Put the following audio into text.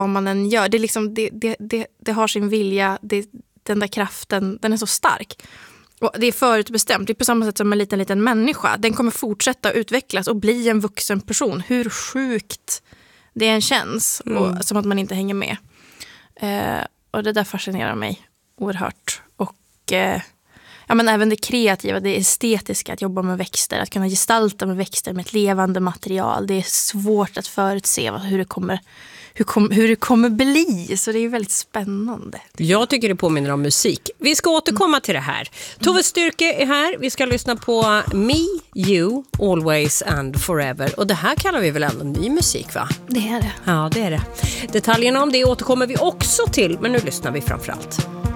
Om man än gör, det, är liksom, det har sin vilja, den där kraften, den är så stark. Och det är förutbestämt, det är på samma sätt som en liten människa. Den kommer fortsätta utvecklas och bli en vuxen person. Hur sjukt det än känns, och, som att man inte hänger med. Och det där fascinerar mig oerhört. Och ja, men även det kreativa, det estetiska, att jobba med växter, att kunna gestalta med växter med ett levande material. Det är svårt att förutse hur det kommer bli, så det är väldigt spännande. Jag tycker det påminner om musik. Vi ska återkomma till det här. Tove Styrke är här. Vi ska lyssna på Me, You, Always and Forever. Och det här kallar vi väl ändå ny musik, va? Det är det. Ja, det är det. Detaljerna om det återkommer vi också till, men nu lyssnar vi framförallt.